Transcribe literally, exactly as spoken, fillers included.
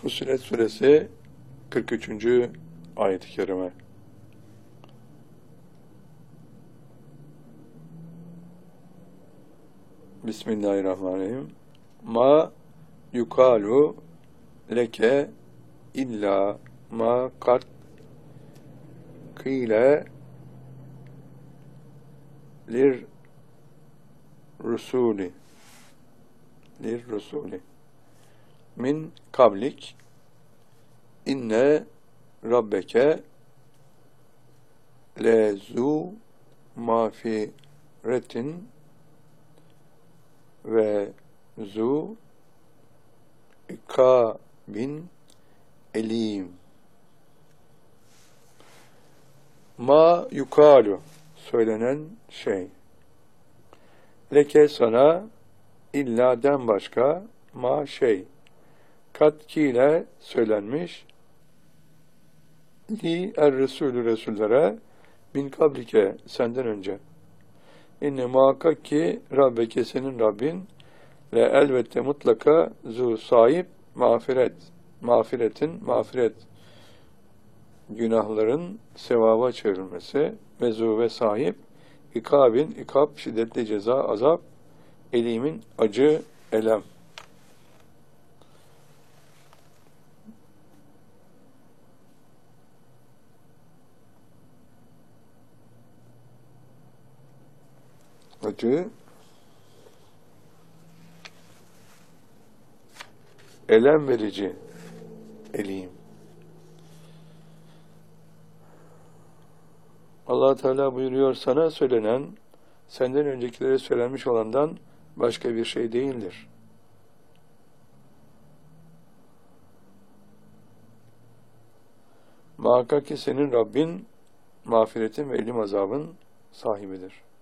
Fussilet Suresi kırk üçüncü ayet-i kerime. Bismillahirrahmanirrahim. Ma yukalu leke illa ma kad kıyle lir rusuli lir rusuli min kablik inne rabbeke lezu mağfiretin ve zu ikabin elim. Ma yukalu söylenen şey. Leke sana illaden başka ma şey. Katkiyle söylenmiş. Li er Resulü Resullere min kablike senden önce. İnne muhakkak ki Rabbeke senin Rabbin ve elbette mutlaka zu sahip mağfiret. Mağfiretin mağfiret. Günahların sevaba çevrilmesi ve zu ve sahip ikabin ikab şiddetli ceza azap elimin acı elem. Acı elem verici eleyim. Allah Teala buyuruyor, sana söylenen senden öncekilere söylenmiş olandan başka bir şey değildir. Muhakkak ki senin Rabbin mağfiretin ve elim azabın sahibidir.